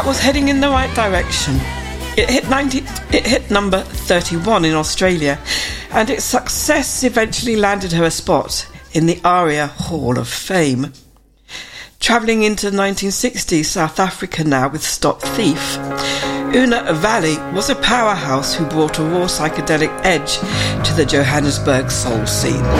was heading in the right direction. It hit number 31 in Australia, and its success eventually landed her a spot in the ARIA Hall of Fame. Travelling into the 1960s South Africa now with Stop Thief, Una Valley was a powerhouse who brought a raw psychedelic edge to the Johannesburg soul scene.